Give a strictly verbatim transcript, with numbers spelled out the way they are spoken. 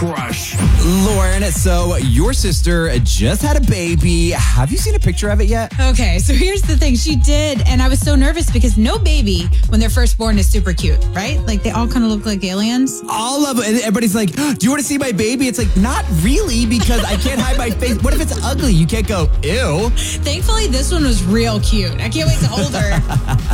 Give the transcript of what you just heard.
crush. Lauren, so your sister just had a baby. Have you seen a picture of it yet? Okay, so here's the thing. She did, and I was so nervous because no baby, when they're first born, is super cute, right? Like, they all kind of look like aliens. All of it. And everybody's like, do you want to see my baby? It's like, not really, because I can't hide my face. What if it's ugly? You can't go, ew. Thankfully, this one was real cute. I can't wait to hold her.